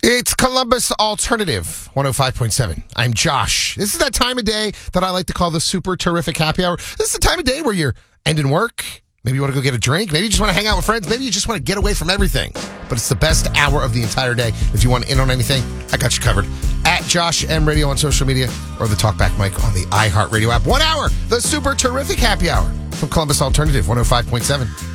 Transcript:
It's Columbus Alternative 105.7. I'm Josh. This is that time of day that I like to call the super terrific happy hour. This is the time of day where you're ending work. Maybe you want to go get a drink. Maybe you just want to hang out with friends. Maybe you just want to get away from everything. But it's the best hour of the entire day. If you want in on anything, I got you covered. At Josh M Radio on social media or the Talkback mic on the iHeartRadio app. 1 hour, the super terrific happy hour from Columbus Alternative 105.7.